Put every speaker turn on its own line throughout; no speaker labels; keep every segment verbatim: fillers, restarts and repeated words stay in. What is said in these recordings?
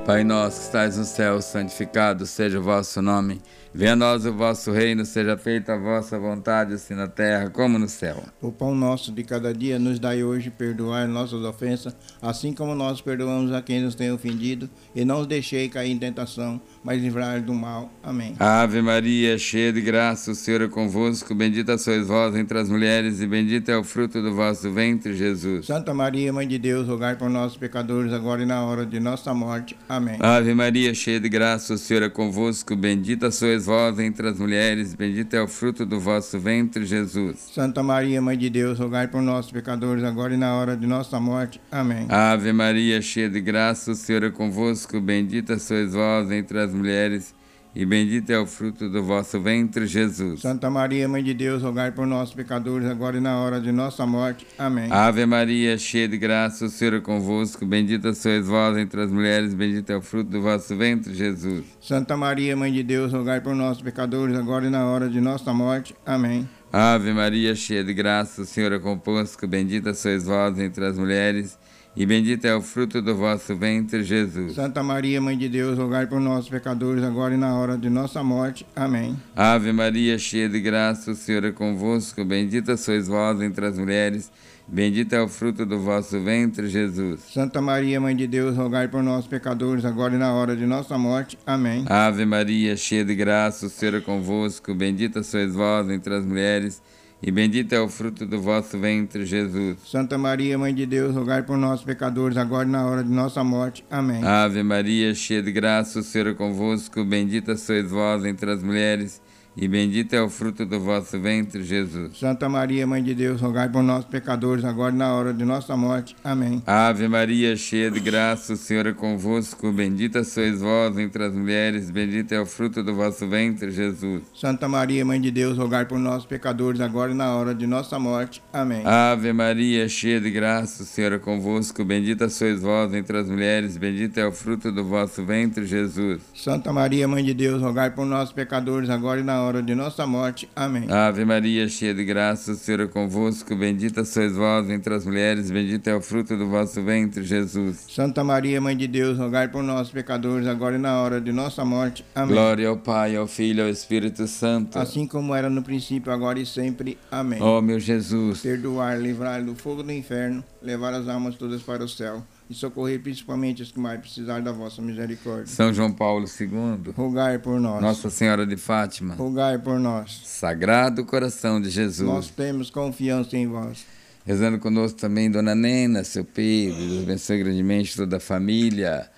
Pai nosso que estais no céu, santificado seja o vosso nome. Venha a nós o vosso reino, seja feita a vossa vontade, assim na terra como no céu.
O pão nosso de cada dia nos dai hoje, perdoai nossas ofensas, assim como nós perdoamos a quem nos tem ofendido, e não os deixei cair em tentação, mas livrai do mal. Amém.
Ave Maria, cheia de graça, o Senhor é convosco, bendita sois vós entre as mulheres, e bendito é o fruto do vosso ventre, Jesus.
Santa Maria, Mãe de Deus, rogai por nós, pecadores, agora e na hora de nossa morte. Amém.
Ave Maria, cheia de graça, o Senhor é convosco, bendita sois vós entre as mulheres, bendito é o fruto do vosso ventre, Jesus.
Santa Maria, Mãe de Deus, rogai por nós, pecadores, agora e na hora de nossa morte. Amém.
Ave Maria, cheia de graça, o Senhor é convosco, bendita sois vós entre as mulheres, e bendito é o fruto do vosso ventre, Jesus.
Santa Maria, Mãe de Deus, rogai por nós, pecadores, agora e na hora de nossa morte. Amém.
Ave Maria, cheia de graça, o Senhor é convosco, bendita sois vós entre as mulheres, bendito é o fruto do vosso ventre, Jesus.
Santa Maria, Mãe de Deus, rogai por nós, pecadores, agora e na hora de nossa morte. Amém.
Ave Maria, cheia de graça, o Senhor é convosco, bendita sois vós entre as mulheres, e bendito é o fruto do vosso ventre, Jesus.
Santa Maria, Mãe de Deus, rogai por nós, pecadores, agora e na hora de nossa morte. Amém.
Ave Maria, cheia de graça, o Senhor é convosco, bendita sois vós entre as mulheres, bendito é o fruto do vosso ventre, Jesus.
Santa Maria, Mãe de Deus, rogai por nós, pecadores, agora e na hora de nossa morte. Amém.
Ave Maria, cheia de graça, o Senhor é convosco, bendita sois vós entre as mulheres, e bendito é o fruto do vosso ventre, Jesus.
Santa Maria, Mãe de Deus, rogai por nós, pecadores, agora e na hora de nossa morte. Amém.
Ave Maria, cheia de graça, o Senhor é convosco, bendita sois vós entre as mulheres, e bendito é o fruto do vosso ventre, Jesus.
Santa Maria, Mãe de Deus, rogai por nós, pecadores, agora e na hora de nossa morte. Amém.
Ave Maria, cheia de graça, o Senhor é convosco, bendita sois vós entre as mulheres, bendito é o fruto do vosso ventre, Jesus.
Santa Maria, Mãe de Deus, rogai por nós, pecadores, agora e na hora de nossa morte. Amém.
Ave Maria, cheia de graça, o Senhor é convosco, bendita sois vós entre as mulheres, bendito é o fruto do vosso ventre, Jesus.
Santa Maria, Mãe de Deus, rogai por nós, pecadores, agora e na hora de nossa morte. Amém.
Ave Maria, cheia de graça, o Senhor é convosco, bendita sois vós entre as mulheres, bendito é o fruto do vosso ventre, Jesus.
Santa Maria, Mãe de Deus, rogai por nós, pecadores, agora e na hora de nossa morte. Amém.
Glória ao Pai, ao Filho e ao Espírito Santo.
Assim como era no princípio, agora e sempre. Amém.
Ó meu Jesus,
Perdoar, livrar do fogo do inferno, levar as almas todas para o céu e socorrer principalmente os que mais precisarem da vossa misericórdia.
São João Paulo segundo,
Rogai por nós.
Nossa Senhora de Fátima,
Rogai por nós.
Sagrado Coração de Jesus.
Nós temos confiança em vós.
Rezando conosco também Dona Nena, seu Pedro, Deus abençoe grandemente toda a família.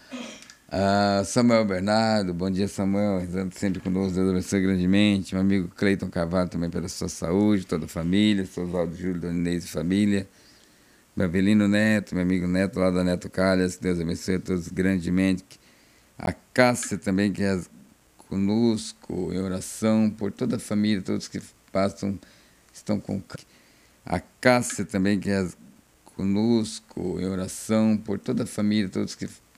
Ah, Samuel Bernardo, bom dia Samuel, rezando sempre conosco, Deus abençoe grandemente. Meu amigo Cleiton Carvalho também pela sua saúde, toda a família, seu Oswaldo Júlio, Dona Inês e família. Meu Avelino Neto, meu amigo Neto lá da Neto Calhas, que Deus abençoe a todos grandemente. A Cássia também, que é conosco em oração por toda a família, todos que passam, estão com... A Cássia também, que é conosco em oração por toda a família, todos que